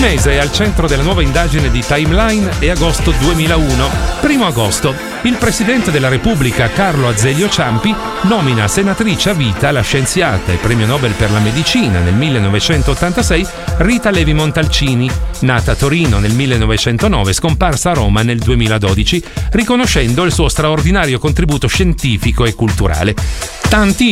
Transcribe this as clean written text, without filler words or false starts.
mese al centro della nuova indagine di Timeline è agosto 2001. 1 agosto. Il Presidente della Repubblica, Carlo Azeglio Ciampi, nomina senatrice a vita la scienziata e premio Nobel per la medicina nel 1986 Rita Levi Montalcini, nata a Torino nel 1909, scomparsa a Roma nel 2012, riconoscendo il suo straordinario contributo scientifico e culturale. Tanti